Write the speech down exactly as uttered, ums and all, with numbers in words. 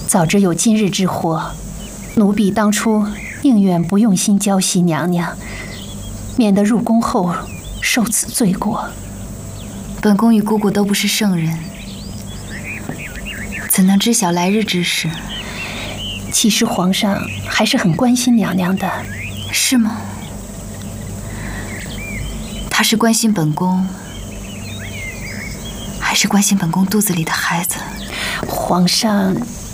早知有今日之祸，奴婢当初宁愿不用心教习娘娘，免得入宫后受此罪过。 本宫与姑姑都不是圣人，怎能知晓来日之事？ 其实皇上还是很关心娘娘的。 是吗？他是关心本宫，还是关心本宫肚子里的孩子？ 皇上